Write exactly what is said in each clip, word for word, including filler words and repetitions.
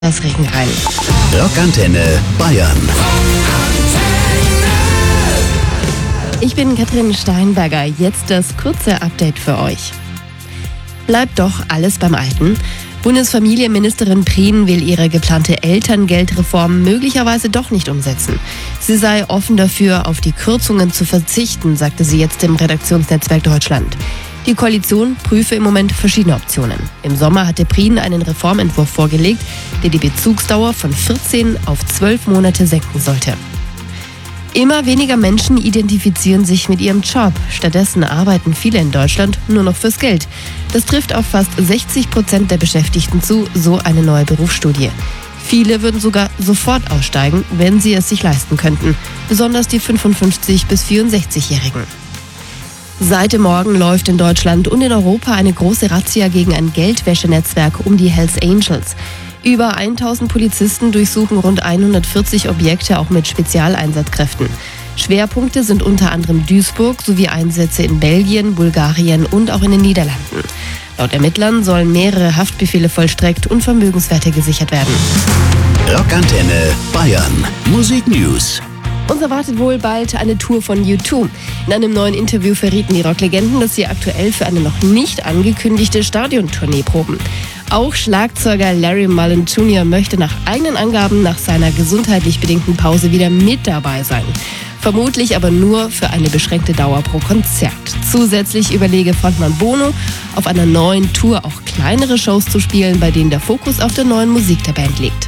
das Regenheim. Rockantenne Bayern. Ich bin Katrin Steinberger. Jetzt das kurze Update für euch. Bleibt doch alles beim Alten? Bundesfamilienministerin Prien will ihre geplante Elterngeldreform möglicherweise doch nicht umsetzen. Sie sei offen dafür, auf die Kürzungen zu verzichten, sagte sie jetzt im Redaktionsnetzwerk Deutschland. Die Koalition prüfe im Moment verschiedene Optionen. Im Sommer hatte Prien einen Reformentwurf vorgelegt, der die Bezugsdauer von vierzehn auf zwölf Monate senken sollte. Immer weniger Menschen identifizieren sich mit ihrem Job. Stattdessen arbeiten viele in Deutschland nur noch fürs Geld. Das trifft auf fast sechzig Prozent der Beschäftigten zu, so eine neue Berufsstudie. Viele würden sogar sofort aussteigen, wenn sie es sich leisten könnten. Besonders die fünfundfünfzig- bis vierundsechzigjährigen. Seit dem Morgen läuft in Deutschland und in Europa eine große Razzia gegen ein Geldwäschenetzwerk um die Hells Angels. Über tausend Polizisten durchsuchen rund hundertvierzig Objekte, auch mit Spezialeinsatzkräften. Schwerpunkte sind unter anderem Duisburg sowie Einsätze in Belgien, Bulgarien und auch in den Niederlanden. Laut Ermittlern sollen mehrere Haftbefehle vollstreckt und Vermögenswerte gesichert werden. Rockantenne Bayern. Musik News. Uns erwartet wohl bald eine Tour von U zwei. In einem neuen Interview verrieten die Rocklegenden, dass sie aktuell für eine noch nicht angekündigte Stadiontournee proben. Auch Schlagzeuger Larry Mullen Junior möchte nach eigenen Angaben nach seiner gesundheitlich bedingten Pause wieder mit dabei sein. Vermutlich aber nur für eine beschränkte Dauer pro Konzert. Zusätzlich überlege Frontmann Bono, auf einer neuen Tour auch kleinere Shows zu spielen, bei denen der Fokus auf der neuen Musik der Band liegt.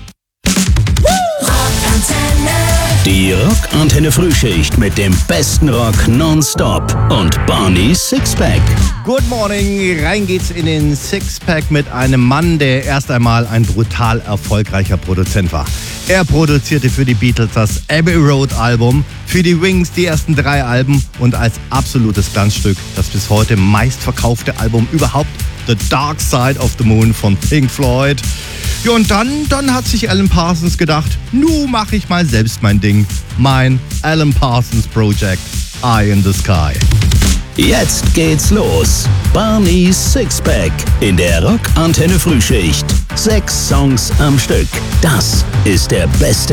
Die Rockantenne Frühschicht mit dem besten Rock nonstop und Barney's Sixpack. Good morning, rein geht's in den Sixpack mit einem Mann, der erst einmal ein brutal erfolgreicher Produzent war. Er produzierte für die Beatles das Abbey Road Album, für die Wings die ersten drei Alben und als absolutes Glanzstück das bis heute meistverkaufte Album überhaupt, The Dark Side of the Moon von Pink Floyd. Ja, und dann, dann hat sich Alan Parsons gedacht, nu mach ich mal selbst mein Ding. Mein Alan Parsons Project, Eye in the Sky. Jetzt geht's los. Barney's Sixpack in der Rockantenne Frühschicht. Sechs Songs am Stück. Das ist der beste